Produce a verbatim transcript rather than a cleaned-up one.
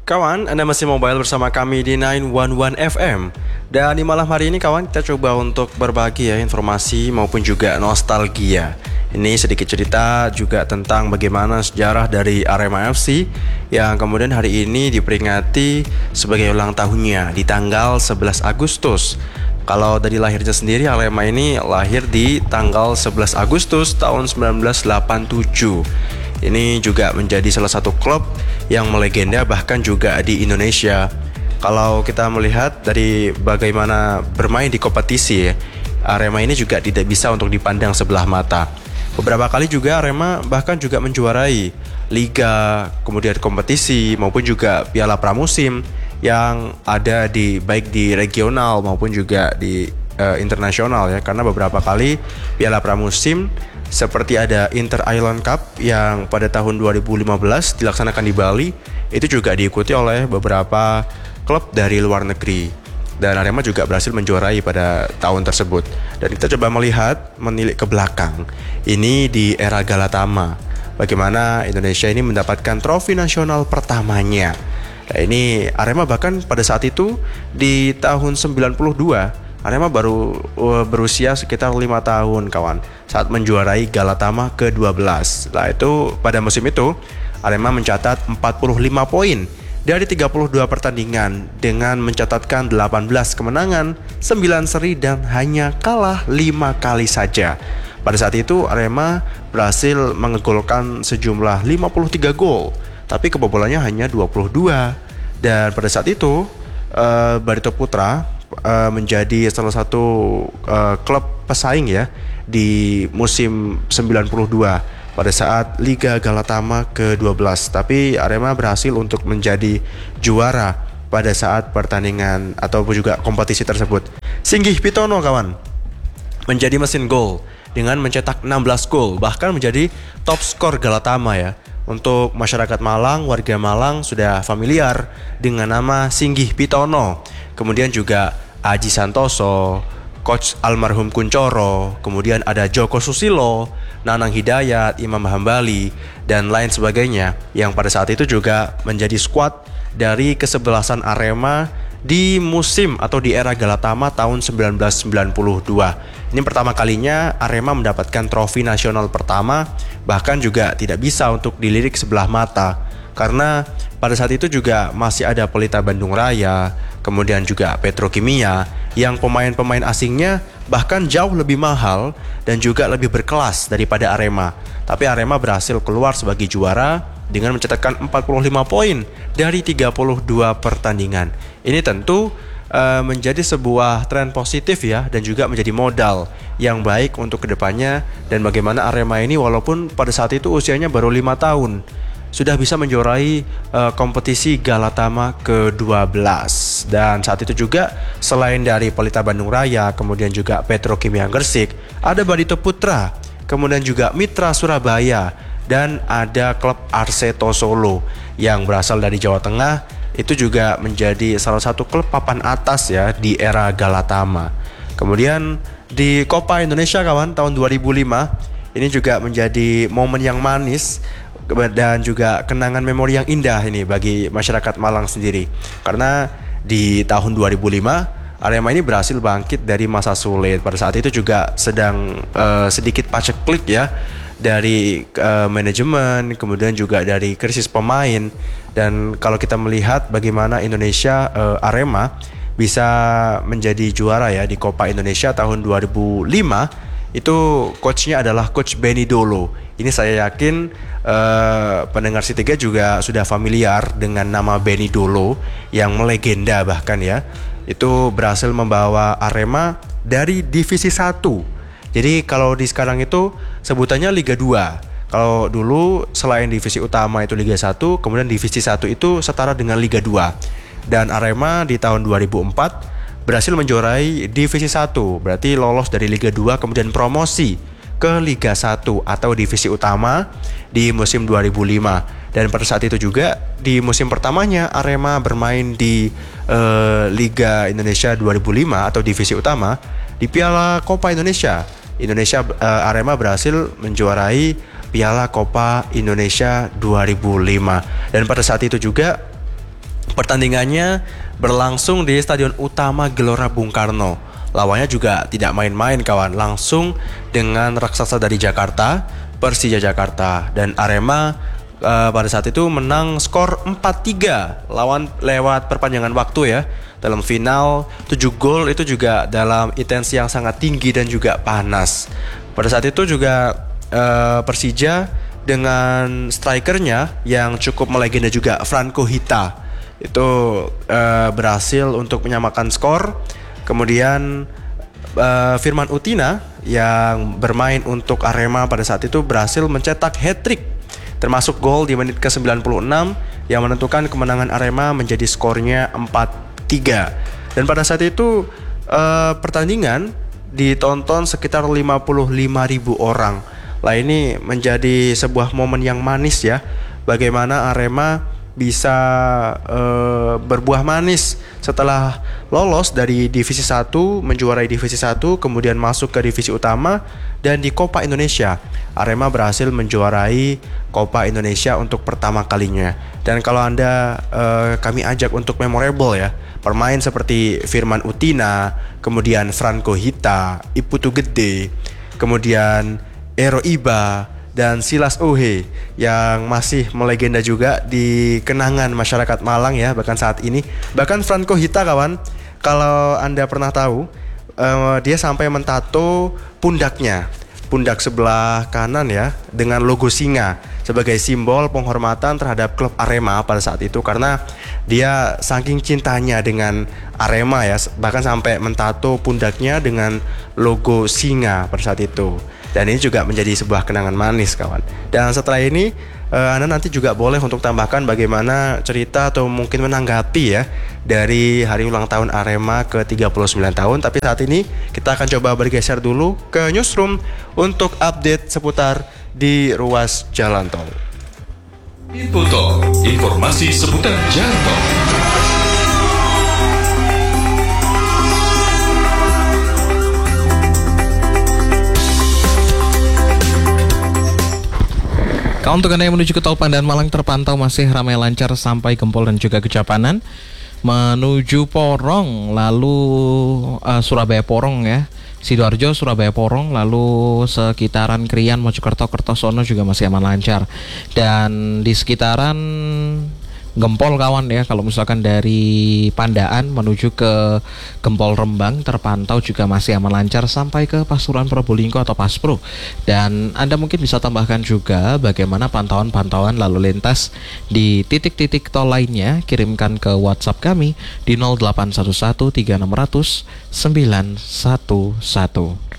Kawan, Anda masih mobile bersama kami di sembilan satu satu F M. Dan di malam hari ini kawan, kita coba untuk berbagi ya informasi maupun juga nostalgia. Ini sedikit cerita juga tentang bagaimana sejarah dari Arema F C yang kemudian hari ini diperingati sebagai ulang tahunnya di tanggal sebelas Agustus. Kalau dari lahirnya sendiri, Arema ini lahir di tanggal sebelas Agustus tahun sembilan belas delapan puluh tujuh. Ini juga menjadi salah satu klub yang melegenda bahkan juga di Indonesia. Kalau kita melihat dari bagaimana bermain di kompetisi, Arema ini juga tidak bisa untuk dipandang sebelah mata. Beberapa kali juga Arema bahkan juga menjuarai liga, kemudian kompetisi maupun juga piala pramusim yang ada di baik di regional maupun juga di uh, internasional ya. Karena beberapa kali piala pramusim seperti ada Inter Island Cup yang pada tahun dua ribu lima belas dilaksanakan di Bali, itu juga diikuti oleh beberapa klub dari luar negeri. Dan Arema juga berhasil menjuarai pada tahun tersebut. Dan kita coba melihat, menilik ke belakang. Ini di era Galatama, bagaimana Indonesia ini mendapatkan trofi nasional pertamanya. Nah ini Arema bahkan pada saat itu di tahun sembilan puluh dua, Arema baru uh, berusia sekitar lima tahun kawan saat menjuarai Galatama ke dua belas. Nah itu pada musim itu Arema mencatat empat puluh lima poin dari tiga puluh dua pertandingan dengan mencatatkan delapan belas kemenangan, sembilan seri dan hanya kalah lima kali saja. Pada saat itu Arema berhasil mengegolkan sejumlah lima puluh tiga gol, tapi kebobolannya hanya dua puluh dua. Dan pada saat itu uh, Barito Putra Uh, menjadi salah satu uh, klub pesaing ya di musim sembilan puluh dua pada saat Liga Galatama ke dua belas. Tapi Arema berhasil untuk menjadi juara pada saat pertandingan ataupun juga kompetisi tersebut. Singgih Pitono kawan menjadi mesin gol dengan mencetak enam belas gol, bahkan menjadi top skor Galatama ya. Untuk masyarakat Malang, warga Malang sudah familiar dengan nama Singgih Pitono. Kemudian juga Aji Santoso, Coach almarhum Kuncoro, kemudian ada Joko Susilo, Nanang Hidayat, Imam Hambali, dan lain sebagainya yang pada saat itu juga menjadi skuad dari kesebelasan Arema di musim atau di era Galatama tahun sembilan belas sembilan puluh dua. Ini pertama kalinya Arema mendapatkan trofi nasional pertama, bahkan juga tidak bisa untuk dilirik sebelah mata karena pada saat itu juga masih ada Pelita Bandung Raya, kemudian juga Petrokimia yang pemain-pemain asingnya bahkan jauh lebih mahal dan juga lebih berkelas daripada Arema. Tapi Arema berhasil keluar sebagai juara dengan mencatatkan empat puluh lima poin dari tiga puluh dua pertandingan. Ini tentu uh, menjadi sebuah tren positif ya, dan juga menjadi modal yang baik untuk kedepannya. Dan bagaimana Arema ini walaupun pada saat itu usianya baru lima tahun sudah bisa menjuarai uh, kompetisi Galatama ke dua belas. Dan saat itu juga selain dari Pelita Bandung Raya, kemudian juga Petrokimia Gresik, ada Barito Putra, kemudian juga Mitra Surabaya, dan ada klub Arseto Solo yang berasal dari Jawa Tengah. Itu juga menjadi salah satu klub papan atas ya di era Galatama. Kemudian di Copa Indonesia kawan tahun dua ribu lima, ini juga menjadi momen yang manis dan juga kenangan memori yang indah ini bagi masyarakat Malang sendiri. Karena di tahun dua ribu lima Arema ini berhasil bangkit dari masa sulit. Pada saat itu juga sedang uh, sedikit paceklik ya dari uh, manajemen, kemudian juga dari krisis pemain. Dan kalau kita melihat bagaimana Indonesia uh, Arema bisa menjadi juara ya di Copa Indonesia tahun dua ribu lima, itu coachnya adalah Coach Benny Dolo. Ini saya yakin uh, pendengar Si Tiga juga sudah familiar dengan nama Benny Dolo yang melegenda bahkan ya. Itu berhasil membawa Arema dari divisi satu. Jadi kalau di sekarang itu sebutannya Liga dua. Kalau dulu selain divisi utama itu Liga satu, kemudian divisi satu itu setara dengan Liga dua. Dan Arema di tahun dua ribu empat berhasil menjuarai divisi satu, berarti lolos dari Liga dua kemudian promosi ke Liga satu atau divisi utama di musim dua ribu lima. Dan pada saat itu juga di musim pertamanya Arema bermain di uh, Liga Indonesia dua ribu lima atau divisi utama. Di Piala Copa Indonesia, Indonesia uh, Arema berhasil menjuarai Piala Copa Indonesia dua ribu lima. Dan pada saat itu juga Pertandingannya berlangsung di Stadion Utama Gelora Bung Karno. Lawannya juga tidak main-main kawan, langsung dengan raksasa dari Jakarta, Persija Jakarta. Dan Arema uh, pada saat itu menang skor empat tiga lawan lewat perpanjangan waktu ya. Dalam final tujuh gol itu juga dalam intensi yang sangat tinggi dan juga panas. Pada saat itu juga uh, Persija dengan strikernya yang cukup melegenda juga, Franco Hita, itu uh, berhasil untuk menyamakan skor. Kemudian uh, Firman Utina yang bermain untuk Arema pada saat itu berhasil mencetak hat-trick, termasuk gol di menit ke sembilan puluh enam yang menentukan kemenangan Arema menjadi skornya empat tiga. Dan pada saat itu uh, pertandingan ditonton sekitar lima puluh lima ribu orang. Lah ini menjadi sebuah momen yang manis ya, bagaimana Arema bisa uh, berbuah manis setelah lolos dari divisi satu, menjuarai divisi satu, kemudian masuk ke divisi utama, dan di Copa Indonesia Arema berhasil menjuarai Copa Indonesia untuk pertama kalinya. Dan kalau Anda uh, kami ajak untuk memorable ya, pemain seperti Firman Utina, kemudian Franco Hita, Iputu Gede, kemudian Ero Iba, dan Silas Ohe yang masih melegenda juga di kenangan masyarakat Malang ya, bahkan saat ini. Bahkan Franco Hita kawan, kalau Anda pernah tahu, uh, dia sampai mentato pundaknya, pundak sebelah kanan ya, dengan logo singa sebagai simbol penghormatan terhadap klub Arema pada saat itu, karena dia saking cintanya dengan Arema ya, bahkan sampai mentato pundaknya dengan logo singa pada saat itu. Dan ini juga menjadi sebuah kenangan manis kawan. Dan setelah ini uh, Anda nanti juga boleh untuk tambahkan bagaimana cerita atau mungkin menanggapi ya dari hari ulang tahun Arema ke tiga puluh sembilan tahun. Tapi saat ini kita akan coba bergeser dulu ke newsroom untuk update seputar di ruas jalan tol. Info Tol, informasi seputar jalan tol. Untuk Anda yang menuju ke tol Pandaan Malang terpantau masih ramai lancar sampai Gempol dan juga Kejapanan. Menuju Porong, lalu uh, Surabaya Porong ya, Sidoarjo, Surabaya Porong, lalu sekitaran Krian, Mojokerto, Kertosono juga masih aman lancar. Dan di sekitaran Gempol kawan ya, kalau misalkan dari Pandaan menuju ke Gempol Rembang terpantau juga masih aman lancar sampai ke Pasuruan Probolinggo atau Paspro. Dan Anda mungkin bisa tambahkan juga bagaimana pantauan-pantauan lalu lintas di titik-titik tol lainnya, kirimkan ke WhatsApp kami di nol delapan satu satu tiga enam nol nol sembilan satu satu.